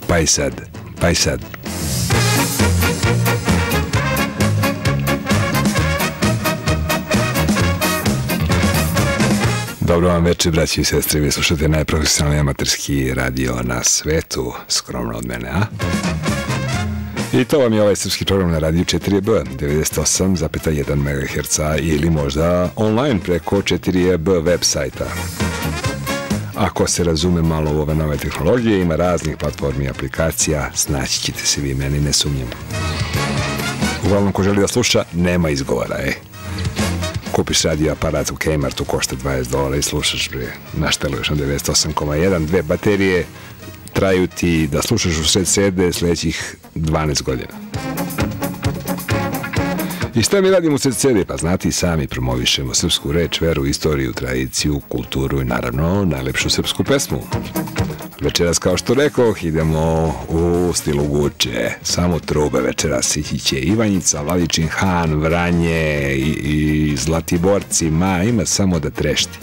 Pa i sad. Dobro vam večer, braći i sestre, vi slušate najprofesionalni amaterski radio na svetu, skromno od mene, a? I to vam je ovaj srpski program na radiju 4B, 98,1 MHz ili možda online preko 4B web sajta. Ako se razume malo u ove nove tehnologije, ima raznih platformi i aplikacija, snaći ćete se vi, meni ne sumnjam. Uglavnom, ko želi da sluša, nema izgovora, Kupiš radio aparat u Kmartu, košta $20 i slušaš, našteluješ na 98,1, dve baterije, traju ti da slušaš u sred sede sljedećih 12 godina. I šta mi radimo u sred sede? Pa znate i sami, promovišemo srpsku reč, veru, istoriju, tradiciju, kulturu i naravno najlepšu srpsku pesmu. Večeras, kao što rekoh, idemo u stilu Guče. Samo trube večeras, ići će Ivanjica, Vladičin Han, Vranje i Zlatiborci, ima samo da trešti.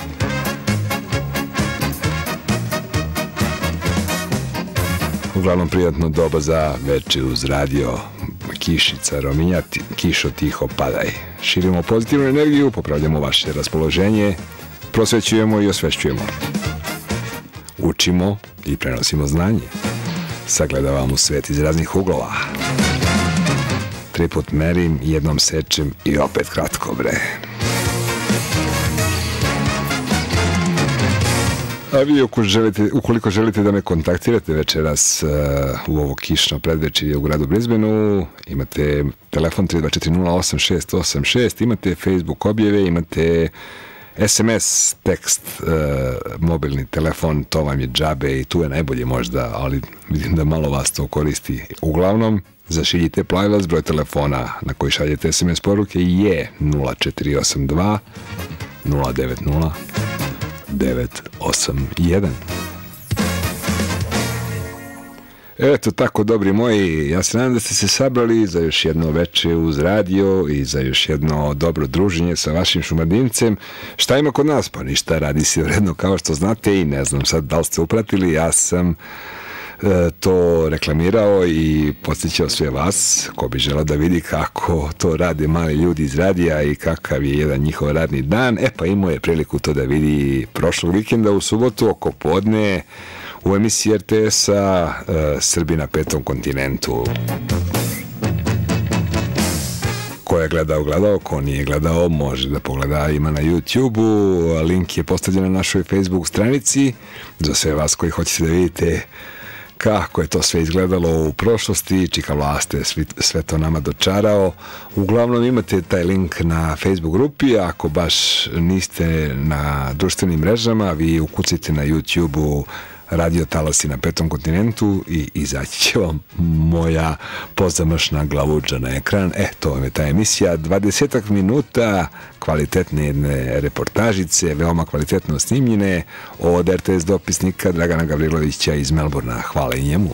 Uglavnom prijatno doba za večer uz radio, kišica, rominja, kišo tiho padaj. Širimo pozitivnu energiju, popravljamo vaše raspoloženje, prosvećujemo i osvešćujemo. Učimo i prenosimo znanje. Sagledavamo svet iz raznih uglova. 3 put merim, jednom sečem i opet kratko, bre. A vi ukoliko želite da me kontaktirate večeras u ovo kišno predvečerje u gradu Brisbaneu, imate telefon 324-08-686, imate Facebook objave, imate SMS, tekst, mobilni telefon, to vam je džabe i tu je najbolje možda, ali vidim da malo vas to koristi. Uglavnom, zašiljite Plajlas, broj telefona na koji šaljete SMS poruke je 0482 090 981. Eto tako, dobri moji, ja se nadam da ste se sabrali za još jedno večer uz radio i za još jedno dobro druženje sa vašim Šumadinjcem. Šta ima kod nas? Pa ništa, radi se vredno kao što znate i ne znam sad da li ste upratili, ja sam to reklamirao i podsjećao sve vas ko bi želeo da vidi kako to rade mali ljudi iz radija i kakav je jedan njihov radni dan. Pa imao je priliku to da vidi prošlog vikenda u subotu oko podne u emisiji RTS-a Srbi na petom kontinentu. Ko je gledao, ko nije gledao, može da pogleda, ima na YouTube-u, link je postavljen na našoj Facebook stranici, za sve vas koji hoćete da vidite kako je to sve izgledalo u prošlosti, čika vlaste sve to nama dočarao. Uglavnom imate taj link na Facebook grupi, ako baš niste na društvenim mrežama, vi ukucite na YouTube-u Radio Talasi na petom kontinentu i izaći će vam moja pozamašna glavuđa na ekran. To vam je ta emisija, 20 minuta kvalitetne jedne reportažice, veoma kvalitetno snimljene od RTS dopisnika Dragana Gavrilovića iz Melbourna. Hvala i njemu.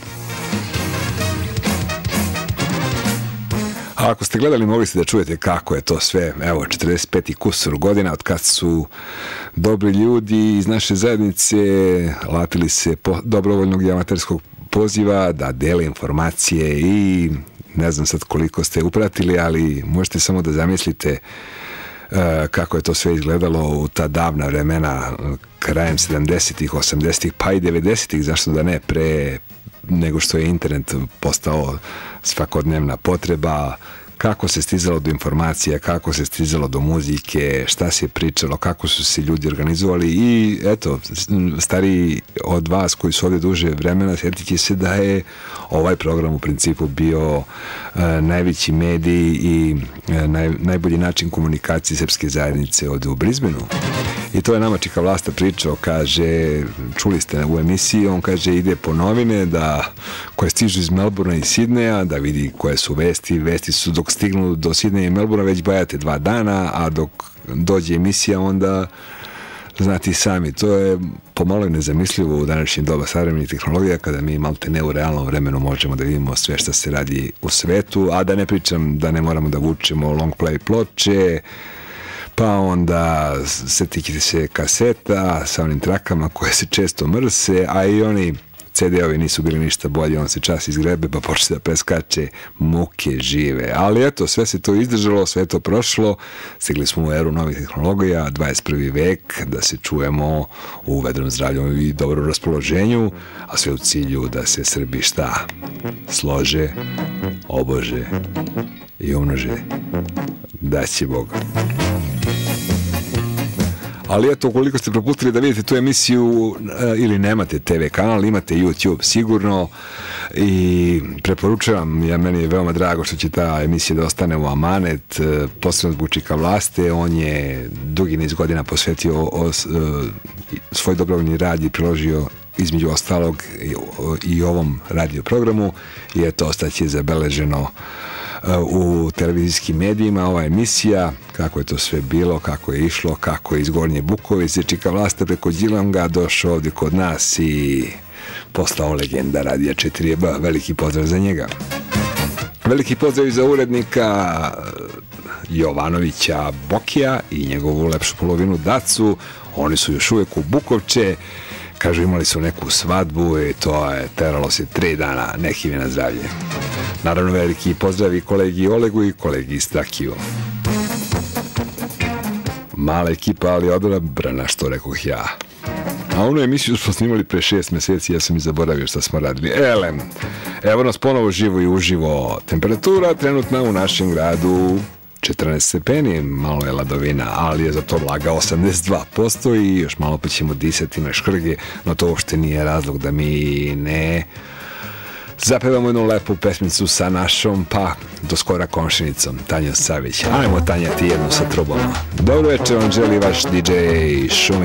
A ako ste gledali, mogli ste da čujete kako je to sve, 45 i kusur godina od kad su dobri ljudi iz naše zajednice latili se dobrovoljnog i amaterskog poziva da dele informacije i ne znam sad koliko ste upratili, ali možete samo da zamislite kako je to sve izgledalo u ta davna vremena, krajem 70-ih, 80-ih, pa i 90-ih, zašto da ne, pre nego što je internet postao svakodnevna potreba, kako se stizalo do informacija, kako se stizalo do muzike, šta se je pričalo, kako su se ljudi organizovali i eto, stariji od vas koji su ovdje duže vremena, sjetit će se da je ovaj program u principu bio najveći medij i najbolji način komunikacije srpske zajednice ovdje u Brisbaneu. I to je nama čika Vlasta pričao, kaže, čuli ste u emisiji, on kaže ide po novine koje stižu iz Melbourna i Sidneja, da vidi koje su vesti su dok stignu do Sidneja i Melbourna već bajate 2 dana, a dok dođe emisija onda znate i sami, to je pomalo nezamislivo u današnjem doba savremenih tehnologija kada mi malte ne u realnom vremenu možemo da vidimo sve što se radi u svetu, a da ne pričam da ne moramo da vučemo long play ploče, pa onda setikite se kaseta sa onim trakama koje se često mrse, a i oni CD-ovi nisu bili ništa bolji, on se čas izgrebe pa počne da preskače, muke žive. Ali eto, sve se to izdržalo, sve to prošlo, stigli smo u eru novih tehnologija, 21. vek, da se čujemo u vedrom zdravlju i dobrom raspoloženju, a sve u cilju da se Srbi šta? Slože, obože i umnože. Daće Bog. Ali eto, ukoliko ste propustili da vidite tu emisiju ili nemate TV kanal, imate YouTube sigurno i preporučujem, meni je veoma drago što će ta emisija da ostane u amanet, posebno zbog Čika Vlaste, on je dugi niz godina posvetio svoj dobrovoljni rad i priložio između ostalog i ovom radio programu i eto, ostaće zabeleženo u televizijskim medijima ova emisija, kako je to sve bilo, kako je išlo, kako je iz Gornje Bukovice Čika Vlasta preko Đilanga došao ovdje kod nas i postao legenda Radija 4B. Veliki pozdrav za njega. Veliki pozdrav i za urednika Jovanovića Bokija i njegovu lepšu polovinu Dacu. Oni su još uvijek u Bukovče. Kažu, imali su neku svadbu i to je teralo se 3 dana, neki mi na zdravlje. Naravno, veliki pozdrav i kolegi Olegu i kolegi Strakiju. Mala ekipa, ali odobrana, što rekoh ja. A onu emisiju smo snimali pre 6 meseci, ja sam i zaboravio šta smo radili. Evo nas ponovo živo i uživo. Temperatura trenutna u našem gradu 14 stepeni, malo je ladovina, ali je za to vlaga 82% i još malo pa ćemo disati na škrge, no to uopšte nije razlog da mi ne zapevamo jednu lepu pesmicu sa našom, pa do skora komšinicom, Tanjom Savić. Ajmo, Tanja, ti jednu sa trubom. Dobro večer vam želi vaš DJ Šumi.